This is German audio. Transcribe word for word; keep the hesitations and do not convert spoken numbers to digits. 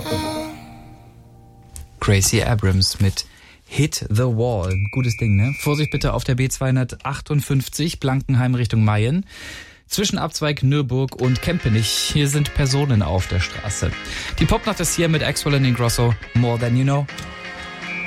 Gracie Abrams mit Hit the Wall. Gutes Ding, ne? Vorsicht bitte auf der B zweihundertachtundfünfzig, Blankenheim Richtung Mayen. Zwischen Abzweig Nürburg und Kempenich. Hier sind Personen auf der Straße. Die Popnacht ist hier mit Axwell and Ingrosso. More Than You Know.